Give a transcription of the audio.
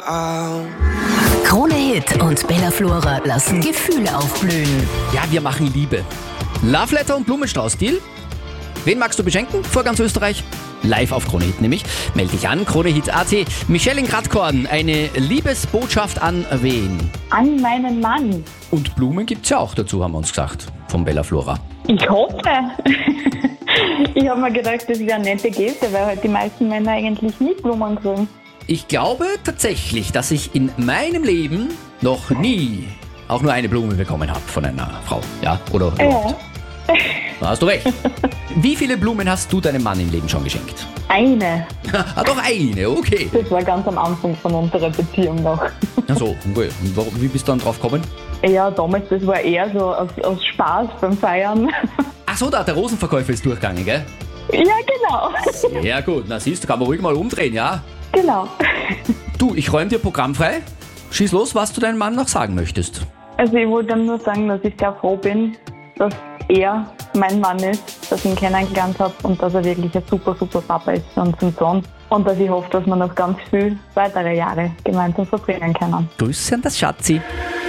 Krone Hit und Bella Flora lassen Gefühle aufblühen. Ja, wir machen Liebe. Love Letter und Blumenstrauß-Deal. Wen magst du beschenken vor ganz Österreich? Live auf Krone Hit nämlich. Meld dich an, KroneHit.at. Michelle in Gradkorn, eine Liebesbotschaft an wen? An meinen Mann. Und Blumen gibt's ja auch dazu, haben wir uns gesagt, von Bella Flora. Ich hoffe. Ich habe mir gedacht, das ist eine nette Geste, weil halt die meisten Männer eigentlich nicht Blumen kriegen. Ich glaube tatsächlich, dass ich in meinem Leben noch nie auch nur eine Blume bekommen habe von einer Frau. Ja, oder überhaupt? Da hast du recht. Wie viele Blumen hast du deinem Mann im Leben schon geschenkt? Eine. Ah, doch eine, okay. Das war ganz am Anfang von unserer Beziehung noch. Ach so, okay. Und wie bist du dann drauf gekommen? Ja, damals, das war eher so aus Spaß beim Feiern. Ach so, der Rosenverkäufer ist durchgegangen, gell? Ja, genau. Sehr gut. Na siehst du, kann man ruhig mal umdrehen, ja? Genau. Du, ich räume dir Programm frei. Schieß los, was du deinem Mann noch sagen möchtest. Also ich wollte nur sagen, dass ich sehr froh bin, dass er mein Mann ist, dass ich ihn kennengelernt habe und dass er wirklich ein super, super Papa ist für unseren Sohn. Und dass ich hoffe, dass wir noch ganz viele weitere Jahre gemeinsam verbringen können. Grüße an das Schatzi.